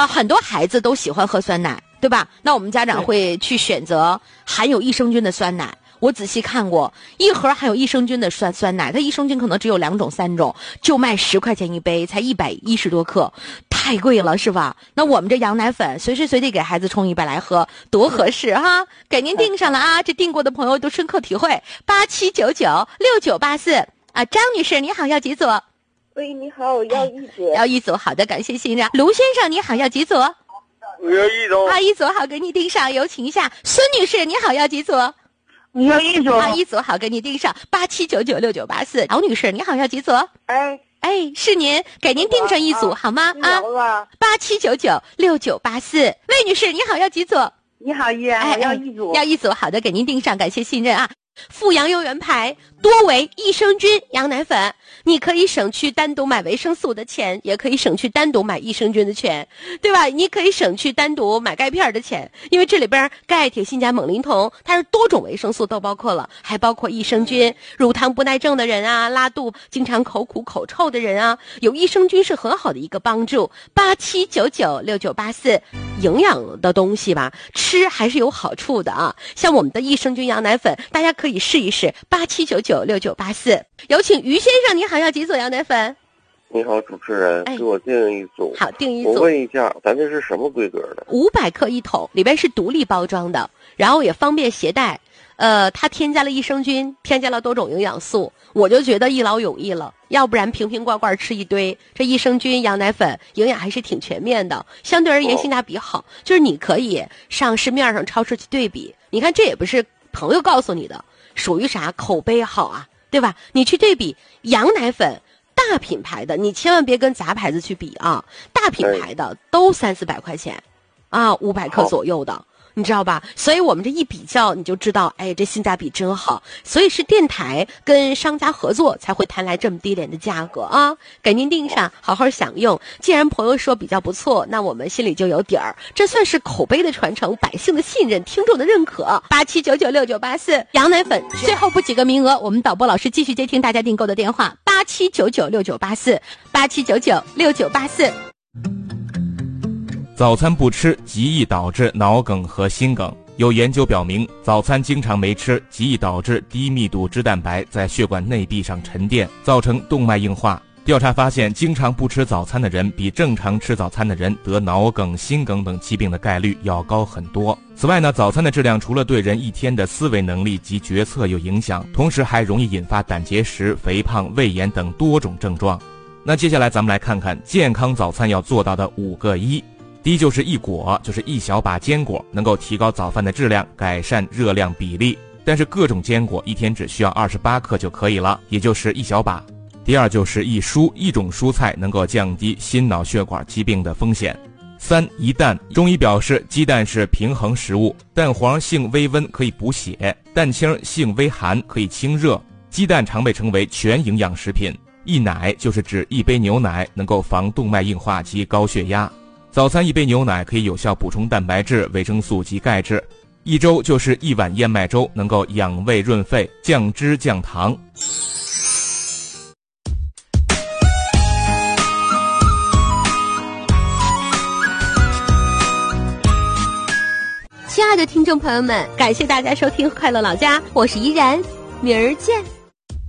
很多孩子都喜欢喝酸奶，对吧？那我们家长会去选择含有益生菌的酸奶。我仔细看过，一盒含有益生菌的酸奶，它益生菌可能只有2种3种，就卖10块钱一杯，才110多克，太贵了是吧？那我们这羊奶粉随时随地给孩子冲100来喝，多合适哈！给您订上了啊，这订过的朋友都深刻体会。87996984啊，张女士你好，要几组？ 喂，你好，我要1组。 要1组，好的，感谢信任。卢先生你好，要几组？ 我要1组。 1组好，给你订上，有请一下。孙女士你好，要几组？ 你要1组。 1组好，给你订上。87996984。姚女士你好，要几组？是您，给您订上1组好吗？啊，87996984。魏女士你好，要几组？ 你好，依然，我要1组。 要1组，好的，给您订上，感谢信任啊。富阳幼元牌多维益生菌羊奶粉，你可以省去单独买维生素的钱，也可以省去单独买益生菌的钱，对吧？你可以省去单独买钙片的钱，因为这里边钙、铁、锌、钾、锰、磷、铜，它是多种维生素都包括了，还包括益生菌。乳糖不耐症的人啊，拉肚经常口苦口臭的人啊，有益生菌是很好的一个帮助。87996984。营养的东西吧，吃还是有好处的啊。像我们的益生菌羊奶粉，大家可以试一试。87996984。有请于先生，你好，要几组羊奶粉？ 你好，主持人，给我订1组。 好，订1组。 我问一下，咱这是什么规格的 ？500克1桶，里边是独立包装的，然后也方便携带。它添加了益生菌，添加了多种营养素，我就觉得一劳永逸了。要不然瓶瓶罐罐吃一堆，这益生菌羊奶粉营养还是挺全面的，相对而言性价比好。就是你可以上市面上超市去对比，你看这也不是朋友告诉你的，属于啥口碑好啊，对吧？你去对比羊奶粉大品牌的，你千万别跟杂牌子去比啊，大品牌的都300-400块钱啊，500克左右的。你知道吧？所以我们这一比较，你就知道，这性价比真好。所以是电台跟商家合作才会谈来这么低廉的价格啊！给您订上，好好享用。既然朋友说比较不错，那我们心里就有底儿。这算是口碑的传承，百姓的信任，听众的认可。87996984羊奶粉，最后不几个名额，我们导播老师继续接听大家订购的电话：87996984，87996984。 早餐不吃极易导致脑梗和心梗。有研究表明，早餐经常没吃，极易导致低密度脂蛋白在血管内壁上沉淀，造成动脉硬化。调查发现，经常不吃早餐的人比正常吃早餐的人得脑梗、心梗等疾病的概率要高很多。此外呢，早餐的质量除了对人一天的思维能力及决策有影响，同时还容易引发胆结石、肥胖、胃炎等多种症状。那接下来咱们来看看健康早餐要做到的5个1。第一就是1果，就是1小把坚果，能够提高早饭的质量，改善热量比例。但是各种坚果一天只需要28克就可以了，也就是1小把。第二就是1蔬，一种蔬菜能够降低心脑血管疾病的风险。3一蛋，中医表示鸡蛋是平衡食物，蛋黄性微温可以补血，蛋清性微寒可以清热。鸡蛋常被称为全营养食品。1奶就是指1杯牛奶，能够防动脉硬化及高血压。早餐1杯牛奶可以有效补充蛋白质、维生素及钙质。1粥就是1碗燕麦粥，能够养胃润肺、降脂降糖。 亲爱的听众朋友们，感谢大家收听《快乐老家》，我是依然，明儿见。